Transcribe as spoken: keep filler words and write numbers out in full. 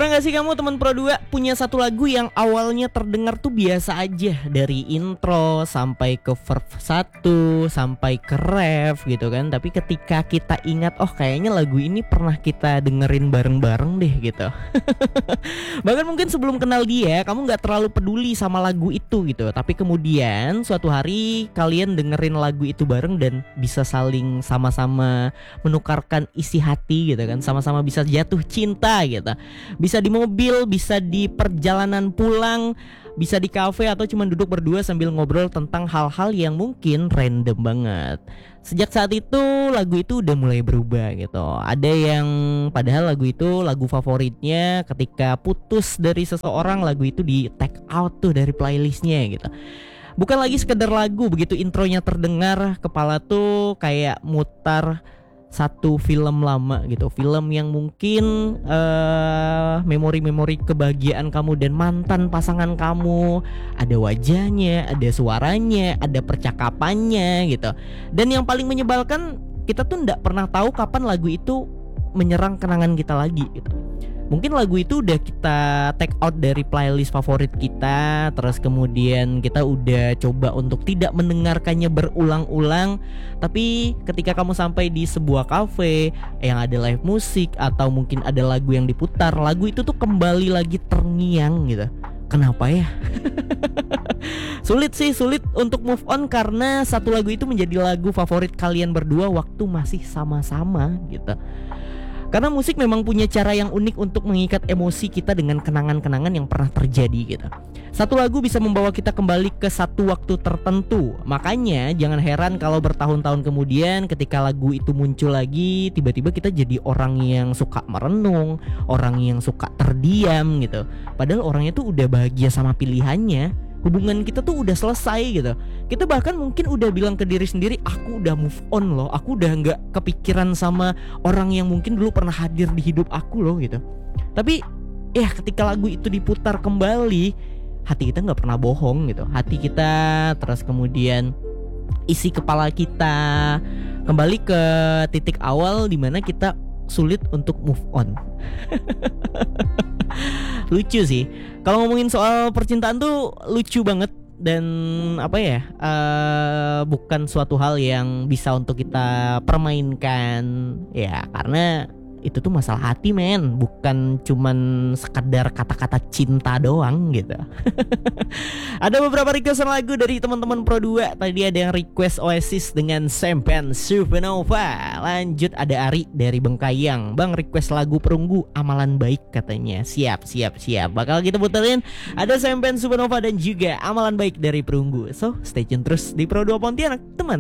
Pernah gak sih kamu teman Pro dua punya satu lagu yang awalnya terdengar tuh biasa aja, dari intro sampai ke verb satu sampai ke ref gitu kan. Tapi ketika kita ingat, oh kayaknya lagu ini pernah kita dengerin bareng-bareng deh gitu. Bahkan mungkin sebelum kenal dia kamu gak terlalu peduli sama lagu itu gitu. Tapi kemudian suatu hari kalian dengerin lagu itu bareng dan bisa saling sama-sama menukarkan isi hati gitu kan. Sama-sama bisa jatuh cinta gitu. Bisa di mobil, bisa di perjalanan pulang, bisa di kafe atau cuma duduk berdua sambil ngobrol tentang hal-hal yang mungkin random banget. Sejak saat itu lagu itu udah mulai berubah gitu. Ada yang padahal lagu itu lagu favoritnya, ketika putus dari seseorang lagu itu di take out tuh dari playlistnya gitu. Bukan lagi sekedar lagu, begitu intronya terdengar kepala tuh kayak mutar satu film lama gitu. Film yang mungkin uh, memori-memori kebahagiaan kamu dan mantan pasangan kamu. Ada wajahnya, ada suaranya, ada percakapannya gitu. Dan yang paling menyebalkan, kita tuh gak pernah tahu kapan lagu itu menyerang kenangan kita lagi gitu. Mungkin lagu itu udah kita take out dari playlist favorit kita, terus kemudian kita udah coba untuk tidak mendengarkannya berulang-ulang. Tapi ketika kamu sampai di sebuah cafe yang ada live musik atau mungkin ada lagu yang diputar, lagu itu tuh kembali lagi terngiang gitu. Kenapa ya? Sulit sih, sulit untuk move on karena satu lagu itu menjadi lagu favorit kalian berdua waktu masih sama-sama gitu. Karena musik memang punya cara yang unik untuk mengikat emosi kita dengan kenangan-kenangan yang pernah terjadi gitu. Satu lagu bisa membawa kita kembali ke satu waktu tertentu. Makanya jangan heran kalau bertahun-tahun kemudian ketika lagu itu muncul lagi, tiba-tiba kita jadi orang yang suka merenung, orang yang suka terdiam gitu. Padahal orangnya tuh udah bahagia sama pilihannya. Hubungan kita tuh udah selesai gitu. Kita bahkan mungkin udah bilang ke diri sendiri, aku udah move on loh. Aku udah gak kepikiran sama orang yang mungkin dulu pernah hadir di hidup aku loh gitu. Tapi ya ketika lagu itu diputar kembali, hati kita gak pernah bohong gitu. Hati kita, terus kemudian isi kepala kita kembali ke titik awal dimana kita sulit untuk move on. Lucu sih. Kalau ngomongin soal percintaan tuh lucu banget. Dan apa ya, uh, bukan suatu hal yang bisa untuk kita permainkan. Ya karena itu tuh masalah hati men, bukan cuman sekedar kata-kata cinta doang gitu. Ada beberapa requestan lagu dari teman-teman Pro dua. Tadi ada yang request Oasis dengan Champagne Supernova. Lanjut ada Ari dari Bengkayang, Bang request lagu Perunggu Amalan Baik katanya. Siap, siap, siap. Bakal kita puterin. Ada Champagne Supernova dan juga Amalan Baik dari Perunggu. So stay tune terus di Pro dua Pontianak teman.